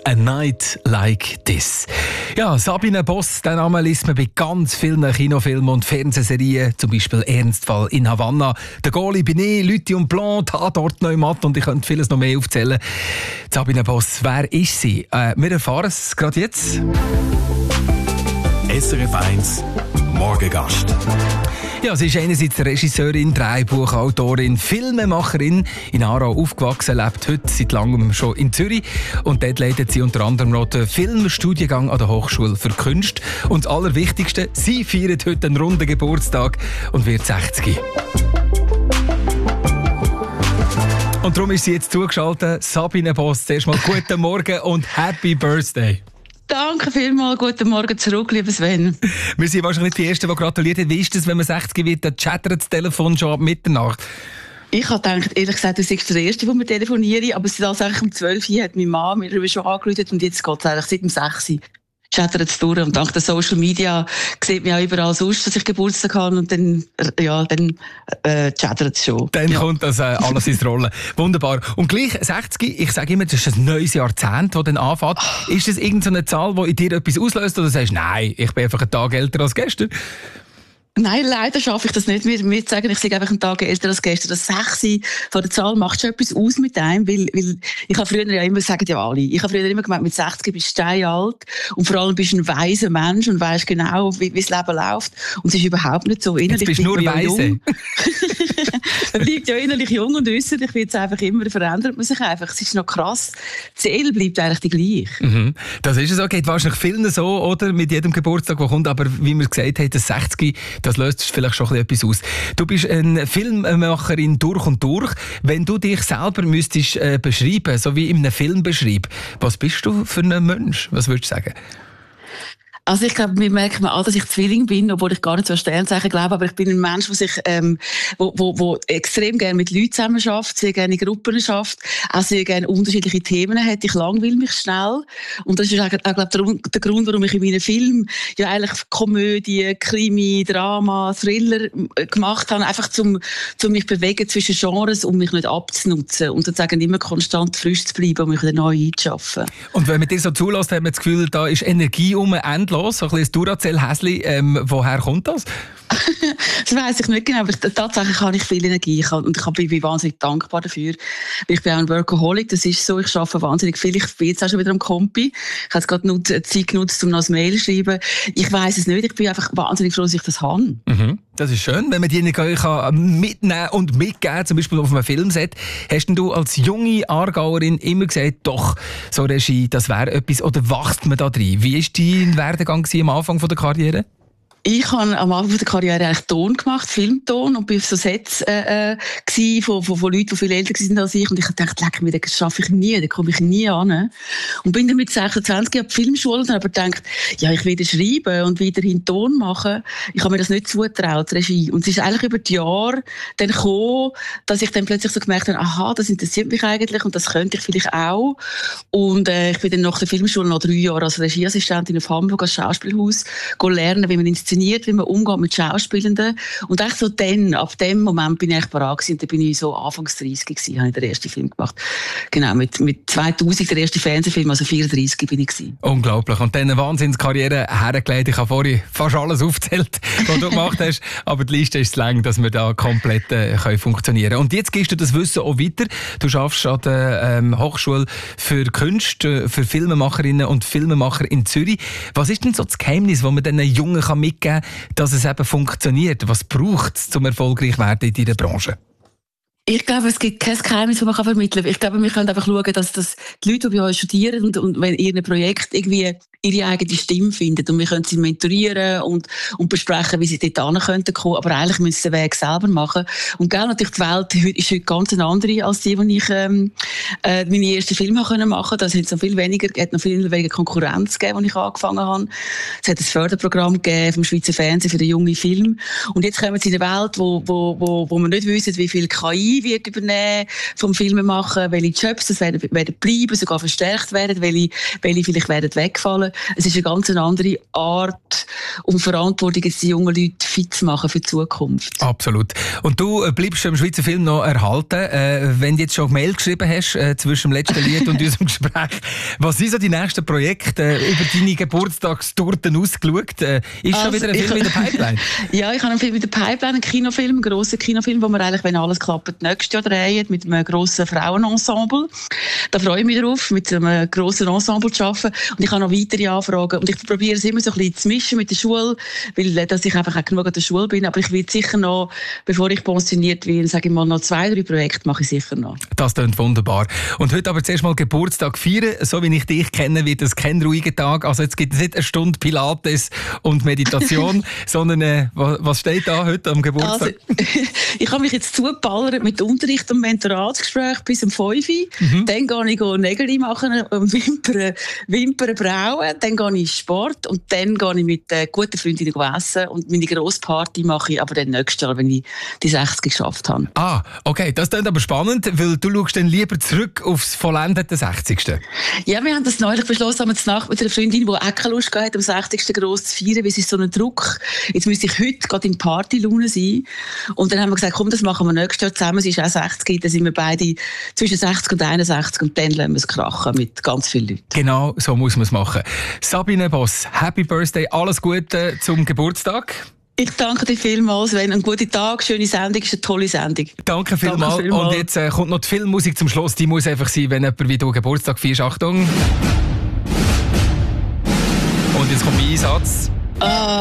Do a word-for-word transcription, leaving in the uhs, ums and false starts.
A Night Like This. Ja, Sabine Boss, den Namen liest man bei ganz vielen Kinofilmen und Fernsehserien, zum Beispiel Ernstfall in Havanna, Der Goli Binet, Lüthi und Blanc, Tatort Neumatt und ich könnte vieles noch mehr aufzählen. Sabine Boss, wer ist sie? Äh, wir erfahren es gerade jetzt. S R F eins Morgengast. Ja, sie ist einerseits Regisseurin, Drehbuchautorin, Filmemacherin, in Aarau aufgewachsen, lebt heute seit langem schon in Zürich und dort leitet sie unter anderem noch den Filmstudiengang an der Hochschule für Kunst. Und das Allerwichtigste, sie feiert heute einen runden Geburtstag und wird sechzig. Und darum ist sie jetzt zugeschaltet. Sabine Boss, zuerst mal guten Morgen und Happy Birthday. Danke vielmals, guten Morgen zurück, lieber Sven. Wir sind wahrscheinlich die Ersten, die gratulieren. Wie ist das, wenn man sechzig wird, dann chattert das Telefon schon ab Mitternacht? Ich habe gedacht, ehrlich gesagt, du bist der Erste, der mir telefoniert. Aber es ist eigentlich um zwölf Uhr hat meine Mama mir schon angerufen und jetzt geht es eigentlich seit um sechs Uhr. Chattert es durch und dank der Social Media sieht man ja überall sonst, dass ich Geburtstag habe und dann, ja, dann äh, chattert es schon. Dann ja. kommt das äh, alles ins Rollen. Wunderbar. Und gleich sechzig, ich sage immer, das ist ein neues Jahrzehnt, das dann anfängt. Oh. Ist das irgendeine Zahl, die in dir etwas auslöst oder sagst du, nein, ich bin einfach einen Tag älter als gestern? Nein, leider schaffe ich das nicht. Mir, mir zu sagen, ich sei einfach einen Tag älter als gestern. Das sechs von der Zahl macht schon etwas aus mit einem, weil, weil ich habe früher ja immer, sagen ja alle, ich habe früher immer gemeint, mit sechzig bist du steinalt und vor allem bist du ein weiser Mensch und weisst genau, wie, wie das Leben läuft. Und es ist überhaupt nicht so. Innerlich jetzt bist du nur weise. Man bleibt ja innerlich jung und äußerlich wird es einfach immer, verändert man sich einfach. Es ist noch krass. Die Seele bleibt eigentlich die gleiche. Mhm. Das ist es auch. Geht wahrscheinlich vielen so, oder? Mit jedem Geburtstag, der kommt. Aber wie wir gesagt haben, das sechzig, das löst vielleicht schon etwas aus. Du bist eine Filmemacherin durch und durch. Wenn du dich selber müsstest äh, beschreiben, so wie in einem Film beschreiben, was bist du für ein Mensch? Was würdest du sagen? Also ich glaube, mir merkt man an, dass ich Zwilling bin, obwohl ich gar nicht so an Sternzeichen glaube, aber ich bin ein Mensch, der sich, ähm, wo, wo, wo extrem gerne mit Leuten zusammen schafft, sehr gerne in Gruppen schafft, auch sehr gerne unterschiedliche Themen hat. Ich langweile mich schnell. Und das ist auch, auch glaube ich, der Grund, warum ich in meinen Filmen ja eigentlich Komödie, Krimi, Drama, Thriller gemacht habe, einfach zum, zum mich bewegen zwischen Genres, um mich nicht abzunutzen und sozusagen immer konstant frisch zu bleiben und mich wieder neu einzuschaffen. Und wenn man dir so zulässt, hat man das Gefühl, da ist Energie um endlos. So ein bisschen Duracell-Häsli. Ähm, woher kommt das? Das weiss ich nicht genau, aber tatsächlich habe ich viel Energie und ich bin wahnsinnig dankbar dafür. Ich bin auch ein Workaholic, das ist so, ich arbeite wahnsinnig viel. Ich bin jetzt auch schon wieder am Kompi. Ich habe jetzt gerade noch Zeit genutzt, um noch ein Mail zu schreiben. Ich weiss es nicht, ich bin einfach wahnsinnig froh, dass ich das habe. Mhm. Das ist schön, wenn man die mitnehmen und mitgeben, zum Beispiel auf einem Filmset. Hast du als junge Aargauerin immer gesagt, doch, so Regie, das wäre etwas, oder wächst man da drin? Wie war dein Werdegang am Anfang der Karriere? Ich habe am Anfang der Karriere eigentlich Ton gemacht, Filmton, und bin auf so Sets äh, äh, von, von, von Leuten, die viel älter waren als ich. Und ich dachte, leck mir, das schaffe ich nie, da komme ich nie an. Und bin dann mit sechsundzwanzig auf die Filmschule und habe aber gedacht, ja, ich will schreiben und weiterhin Ton machen. Ich habe mir das nicht zugetraut, Regie. Und es ist eigentlich über die Jahre dann gekommen, dass ich dann plötzlich so gemerkt habe, aha, das interessiert mich eigentlich und das könnte ich vielleicht auch. Und äh, ich bin dann nach der Filmschule noch drei Jahre als Regieassistentin auf Hamburg als Schauspielhaus lernen, wie man inszeniert, wie man umgeht mit Schauspielenden. Und echt so dann, ab dem Moment bin ich echt bereit gewesen. Und dann bin ich so Anfangs dreißig gewesen, habe ich den ersten Film gemacht. Genau, mit, mit zweitausend, der erste Fernsehfilm, also vierunddreißig bin ich gewesen. Unglaublich. Und dann eine Wahnsinnskarriere hergelegt. Ich habe vorhin fast alles aufgezählt, was du gemacht hast. Aber die Liste ist zu lang, dass wir da komplett äh, können funktionieren können. Und jetzt gibst du das Wissen auch weiter. Du arbeitest an der ähm, Hochschule für Kunst, für Filmemacherinnen und Filmemacher in Zürich. Was ist denn so das Geheimnis, das man den Jungen kann mitgeben kann, dass es eben funktioniert? Was braucht es, um erfolgreich zu werden in deiner Branche? Ich glaube, es gibt kein Geheimnis, das man vermitteln kann. Ich glaube, wir können einfach schauen, dass, dass die Leute, die bei uns studieren und, und wenn ihr ein Projekt irgendwie ihre eigene Stimme finden und wir können sie mentorieren und, und besprechen, wie sie dort hin könnten kommen, aber eigentlich müssen sie den Weg selber machen. Und genau, natürlich die Welt ist heute ganz eine andere als die, die ich ähm, äh, meine ersten Filme machen konnte. Da sind noch viel weniger, es hat noch viel weniger Konkurrenz gegeben, als ich angefangen habe. Es hat ein Förderprogramm gegeben vom Schweizer Fernsehen für den jungen Film. Und jetzt kommen sie in eine Welt, wo, wo, wo, wo wir nicht wissen, wie viel K I wird übernehmen vom Filmemachen, welche Jobs das werden, werden bleiben, sogar verstärkt werden, welche, welche vielleicht werden wegfallen. machen. Es ist eine ganz andere Art, um Verantwortung jetzt die jungen Leute fit zu machen für die Zukunft. Absolut. Und du bleibst im Schweizer Film noch erhalten. Äh, wenn du jetzt schon Mail geschrieben hast, äh, zwischen dem letzten Lied und unserem Gespräch, was sind so die nächsten Projekte äh, über deine Geburtstagstorten ausgeschaut? Äh, ist also, schon wieder ein Film in der Pipeline? Ja, ich habe einen Film in der Pipeline, einen Kinofilm, einen grossen Kinofilm, wo wir eigentlich, wenn alles klappt, nächstes Jahr drehen, mit einem grossen Frauenensemble. Da freue ich mich drauf, mit einem grossen Ensemble zu arbeiten. Und ich habe noch weitere Anfragen. Und ich probiere es immer so ein bisschen zu mischen mit der Schule, weil dass ich einfach auch genug an der Schule bin. Aber ich will sicher noch, bevor ich pensioniert werde, sage ich mal, noch zwei, drei Projekte mache ich sicher noch. Das klingt wunderbar. Und heute aber zuerst mal Geburtstag feiern. So wie ich dich kenne, wird es kein ruhiger Tag. Also jetzt gibt es nicht eine Stunde Pilates und Meditation, sondern äh, was steht da heute am Geburtstag? Also, ich habe mich jetzt zugeballert mit Unterricht und Mentoratsgespräch bis um fünf Uhr. Mhm. Dann gehe ich Nägel machen, Wimpern, Wimpern brauen. Dann gehe ich in Sport und dann gehe ich mit äh, guten Freundinnen essen. Und meine grosse Party mache ich aber dann nächstes Jahr, wenn ich die sechzig geschafft habe. Ah, okay. Das klingt aber spannend, weil du schaust dann lieber zurück aufs vollendete sechzigste. Ja, wir haben das neulich beschlossen, haben wir Nacht mit einer Freundin, die auch keine Lust hatte, am sechzigsten gross zu feiern, weil es ist so ein Druck. Jetzt müsste ich heute gerade in Partylaune sein. Und dann haben wir gesagt, komm, das machen wir nächstes Jahr zusammen. Sie ist auch sechzig, dann sind wir beide zwischen sechzig und einundsechzig und dann lassen wir es krachen mit ganz vielen Leuten. Genau, so muss man es machen. Sabine Boss, Happy Birthday, alles Gute zum Geburtstag. Ich danke dir vielmals, Sven. Einen guten Tag, schöne Sendung, ist eine tolle Sendung. Danke vielmals. Danke vielmals. Und jetzt äh, kommt noch die Filmmusik zum Schluss. Die muss einfach sein, wenn jemand wie du Geburtstag feierst. Achtung. Und jetzt kommt mein Einsatz. Ah.